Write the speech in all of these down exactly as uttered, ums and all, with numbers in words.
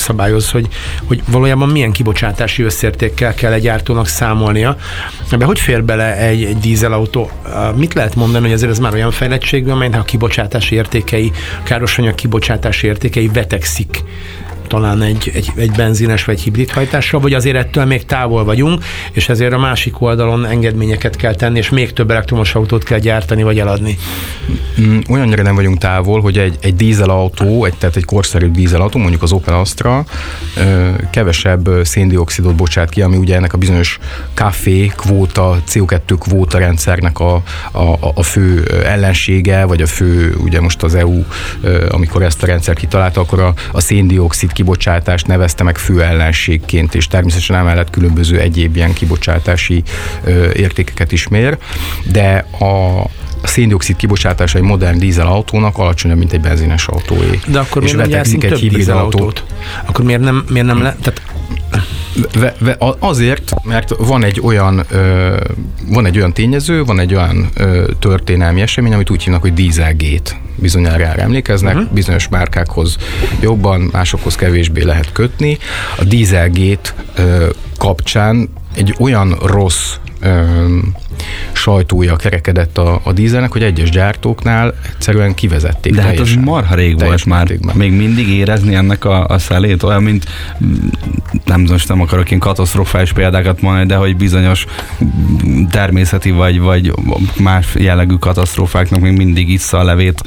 szabályoz, hogy, hogy valójában milyen kibocsátási összértékkel kell egy gyártónak számolnia. Ebbe hogy fér bele egy, egy dízelautó? Mit lehet mondani, hogy azért ez már olyan fejlettség, amelynek a kibocsátási értékei, károsanyag kibocsátási értékei vetekszik talán egy, egy, egy benzines vagy hibrid hajtással, vagy azért ettől még távol vagyunk, és ezért a másik oldalon engedményeket kell tenni, és még több elektromos autót kell gyártani, vagy eladni. Olyannyira nem vagyunk távol, hogy egy, egy dízelautó, egy, tehát egy korszerű dízelautó, mondjuk az Opel Astra kevesebb széndioxidot bocsát ki, ami ugye ennek a bizonyos kávé kvóta, cé o kettő kvóta rendszernek a, a, a fő ellensége, vagy a fő, ugye most az é u, amikor ezt a rendszert kitalálta, akkor a, a széndioxid kibocsátást nevezte meg fő ellenségként, és természetesen emellett különböző egyéb ilyen kibocsátási ö, értékeket is mér, de a a széndioxid kibocsátása egy modern dízelautónak alacsonyabb, mint egy benzines autóé. De akkor miért nem gyárszunk több dízelautót? Akkor miért nem, miért nem le... Tehát... Ve, ve, azért, mert van egy olyan ö, van egy olyan tényező, van egy olyan ö, történelmi esemény, amit úgy hívnak, hogy Dieselgate. Bizonyára rá emlékeznek, uh-huh. bizonyos márkákhoz jobban, másokhoz kevésbé lehet kötni. A Dieselgate ö, kapcsán egy olyan rossz ö, sajtója kerekedett a, a dízelnek, hogy egyes gyártóknál egyszerűen kivezették. De hát az marha rég volt már. Még mindig érezni ennek a, a szelét, olyan, mint nem most nem akarok én katasztrofális példákat mondani, de hogy bizonyos természeti vagy, vagy más jellegű katasztrófáknak még mindig issza a levét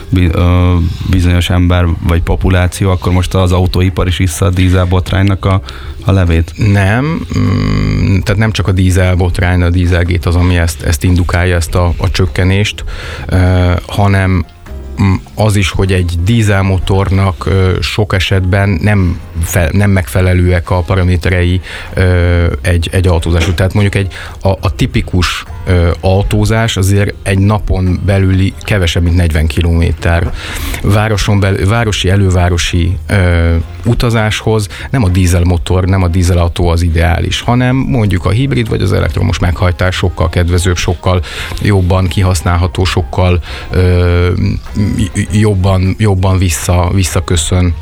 bizonyos ember vagy populáció, akkor most az autóipar is issza a dízelbotránynak a, a levét? Nem, tehát nem csak a dízelbotrány, a Dieselgate az, ami ezt, ezt indukálja, ezt a, a csökkenést, uh, hanem az is, hogy egy dízelmotornak uh, sok esetben nem, fel, nem megfelelőek a paraméterei uh, egy, egy autózású. Tehát mondjuk egy, a, a tipikus uh, autózás azért egy napon belüli kevesebb, mint negyven kilométer. Városon belül, városi, elővárosi uh, utazáshoz nem a dízelmotor, nem a dízelautó az ideális, hanem mondjuk a hibrid vagy az elektromos meghajtás sokkal kedvezőbb, sokkal jobban kihasználható, sokkal uh, jobban, jobban vissza, visszaköszön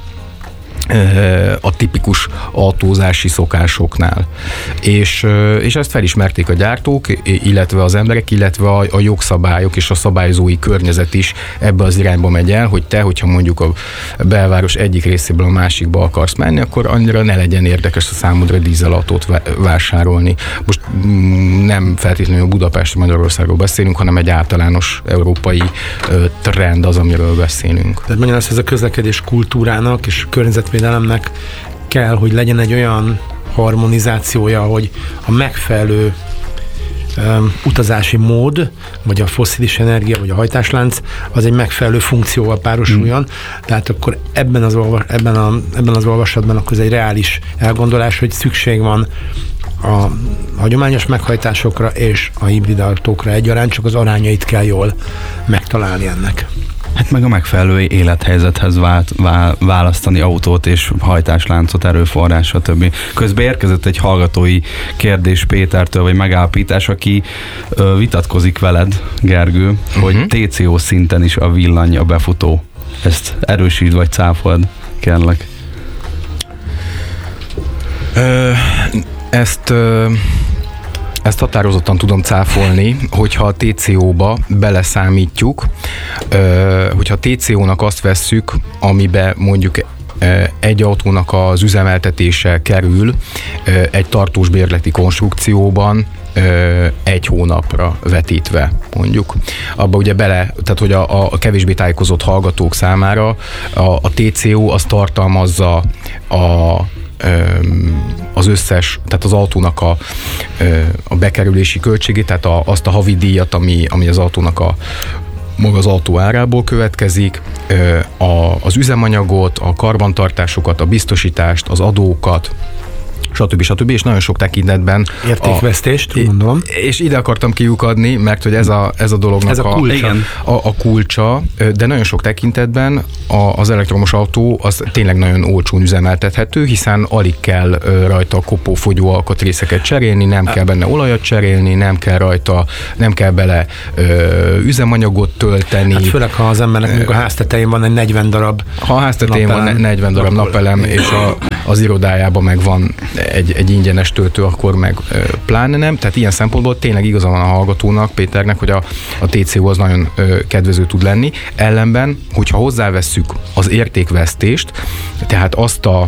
a tipikus autózási szokásoknál. És, és ezt felismerték a gyártók, illetve az emberek, illetve a, a jogszabályok és a szabályozói környezet is ebbe az irányba megy el, hogy te, hogyha mondjuk a belváros egyik részéből a másikba akarsz menni, akkor annyira ne legyen érdekes a számodra dízelautót vásárolni. Most nem feltétlenül Budapest, Magyarországról beszélünk, hanem egy általános európai trend az, amiről beszélünk. Tehát mondja azt, ez a közlekedés kultúrának és környezetvédelemnek kell, hogy legyen egy olyan harmonizációja, hogy a megfelelő um, utazási mód, vagy a fosszilis energia, vagy a hajtáslánc, az egy megfelelő funkcióval párosuljon. Mm. Tehát akkor ebben az, olvas, ebben, a, ebben az olvasatban akkor ez egy reális elgondolás, hogy szükség van a hagyományos meghajtásokra és a hibrid autókra egyaránt, csak az arányait kell jól megtalálni ennek. Hát meg a megfelelő élethelyzethez vált, vál, választani autót és hajtásláncot, erőforrás, stb. Közben érkezett egy hallgatói kérdés Pétertől, vagy megállapítás, aki ö, vitatkozik veled, Gergő, uh-huh. hogy té cé o szinten is a villany a befutó. Ezt erősítsd vagy cáfold, kérlek. Ö, ezt... Ö... Ezt határozottan tudom cáfolni, hogyha a té cé ó-ba beleszámítjuk, hogyha a té cé ó-nak azt vesszük, amibe mondjuk egy autónak az üzemeltetése kerül egy tartós bérleti konstrukcióban, egy hónapra vetítve, mondjuk. Abba ugye bele, tehát hogy a, a kevésbé tájékozott hallgatók számára a, a té cé ó az tartalmazza a az összes, tehát az autónak a, a bekerülési költségét, tehát a, azt a havi díjat, ami, ami az autónak a maga az autó árából következik, a, az üzemanyagot, a karbantartásokat, a biztosítást, az adókat, stb. stb. És nagyon sok tekintetben. Értékvesztést, a, gondolom. És ide akartam kiukadni, mert hogy ez a, ez a dolognak ez a, kulcsa. A, a, a kulcsa, de nagyon sok tekintetben a, az elektromos autó az tényleg nagyon olcsón üzemeltethető, hiszen alig kell rajta kopófogyó alkatrészeket cserélni, nem kell benne olajat cserélni, nem kell rajta, nem kell bele ö, üzemanyagot tölteni. Hát főleg, ha az embernek mondjuk a háztetején van egy negyven darab Ha a háztetején van negyven darab napelem, és a, az irodájában meg van egy, egy ingyenes töltő, akkor meg ö, pláne nem. Tehát ilyen szempontból tényleg igaza van a hallgatónak, Péternek, hogy a, a té cé o az nagyon ö, kedvező tud lenni. Ellenben, hogyha hozzávesszük az értékvesztést, tehát azt a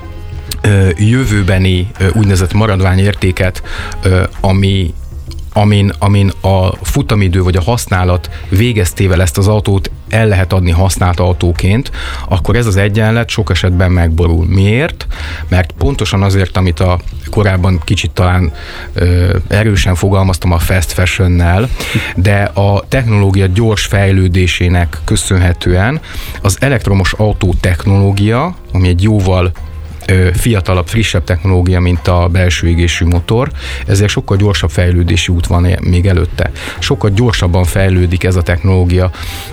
ö, jövőbeni ö, úgynevezett maradványértéket, ö, ami Amin, amin a futamidő vagy a használat végeztével ezt az autót el lehet adni használt autóként, akkor ez az egyenlet sok esetben megborul. Miért? Mert pontosan azért, amit a korábban kicsit talán ö, erősen fogalmaztam a fast fashionnel, de a technológia gyors fejlődésének köszönhetően az elektromos autó technológia, ami egy jóval fiatalabb, frissebb technológia, mint a belső égésű motor, ezért sokkal gyorsabb fejlődési út van még előtte. Sokkal gyorsabban fejlődik ez a technológia,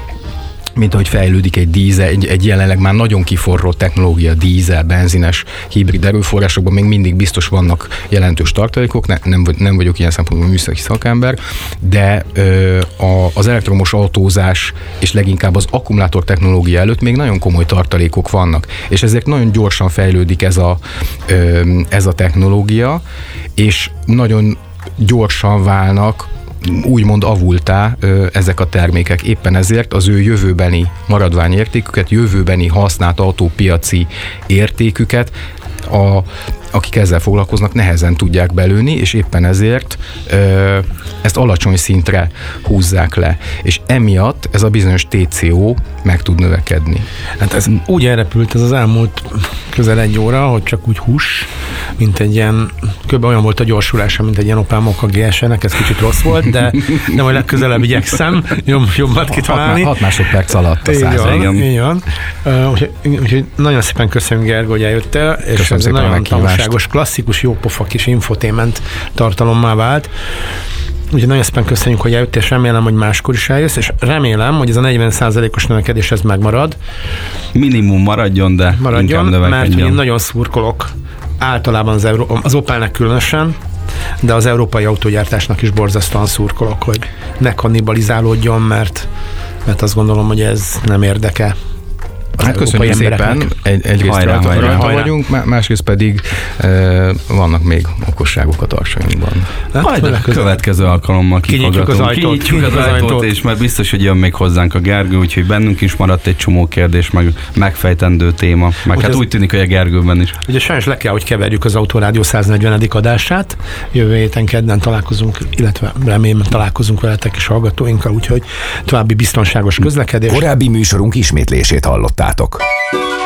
mint ahogy fejlődik egy dízel, egy, egy jelenleg már nagyon kiforrott technológia, dízel, benzines, hibrid erőforrásokban még mindig biztos vannak jelentős tartalékok, ne, nem, nem vagyok ilyen szempontból műszaki szakember, de ö, a, az elektromos autózás és leginkább az akkumulátor technológia előtt még nagyon komoly tartalékok vannak, és ezért nagyon gyorsan fejlődik ez a, ö, ez a technológia, és nagyon gyorsan válnak úgymond avultá ö, ezek a termékek. Éppen ezért az ő jövőbeni maradványértéküket, jövőbeni használt autópiaci értéküket a, akik ezzel foglalkoznak, nehezen tudják belőni, és éppen ezért ö, ezt alacsony szintre húzzák le. És emiatt ez a bizonyos té cé o meg tud növekedni. Hát ez úgy elrepült ez az elmúlt közel egy óra, hogy csak úgy hús, mint egy ilyen, kb. Olyan volt a gyorsulása, mint egy ilyen Opel Mokka gé es é-nek, ez kicsit rossz volt, de, de majd legközelebb igyekszem jobb, jobbat kitalálni. hat másodperc alatt a száz. Így van. Uh, úgyhogy, úgyhogy nagyon szépen köszönjük, Gergő, hogy eljöttél, és köszönöm ez nagyon tanulságos, klasszikus, jópofa kis infotainment tartalommá vált. Úgyhogy nagyon szépen köszönjük, hogy eljöttél, és remélem, hogy máskor is eljössz, és remélem, hogy ez a negyven százalékos növekedés ez megmarad. Minimum maradjon, de maradjon, mert én nagyon szurkolok általában az, Euró- az Opelnek különösen, de az európai autógyártásnak is borzasztóan szurkolok, hogy ne kannibalizálódjon, mert, mert azt gondolom, hogy ez nem érdeke. Hát köszönjük szépen, egy, egyrészt hajrá, rajta, hajrá, rajta hajrá. vagyunk, másrészt pedig e, vannak még okosságok a tarsainkban. Hát, majd a következő alkalommal kinyitjuk az ajtót, kinyitjuk az ajtót, és mert biztos, hogy jön még hozzánk a Gergő, úgyhogy bennünk is maradt egy csomó kérdés, meg megfejtendő téma, meg úgy hát úgy tűnik, hogy a Gergőben is. Ugye sajnos le kell, hogy keverjük az Autorádió száznegyvenedik adását, jövő héten kedden találkozunk, illetve remélem találkozunk veletek és hallgatóinkkal, úgyhogy további biztonságos közlekedés. Korábbi műsorunk ismétlését hallottátok.